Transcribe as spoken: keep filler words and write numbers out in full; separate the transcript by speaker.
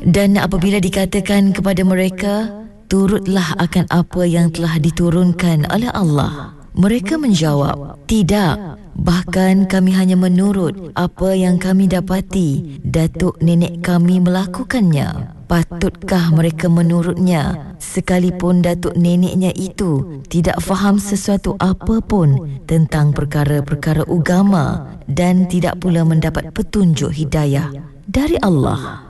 Speaker 1: Dan apabila dikatakan kepada mereka, turutlah akan apa yang telah diturunkan oleh Allah, mereka menjawab, tidak, bahkan kami hanya menurut apa yang kami dapati datuk nenek kami melakukannya. Patutkah mereka menurutnya sekalipun datuk neneknya itu tidak faham sesuatu apa pun tentang perkara-perkara agama dan tidak pula mendapat petunjuk hidayah dari Allah?